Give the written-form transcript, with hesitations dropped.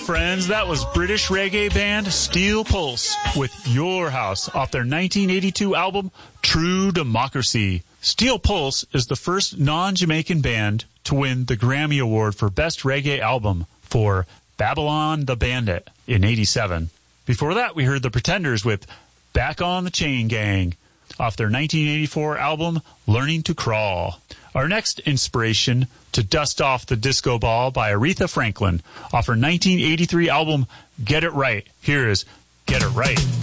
friends, that was British reggae band Steel Pulse with Your House off their 1982 album True Democracy. Steel Pulse is the first non-Jamaican band to win the Grammy Award for Best Reggae Album for Babylon the Bandit in '87. Before that, we heard the Pretenders with Back on the Chain Gang off their 1984 album Learning to Crawl. Our next inspiration, To Dust Off the Disco Ball by Aretha Franklin off her 1983 album Get It Right. Here is Get It Right.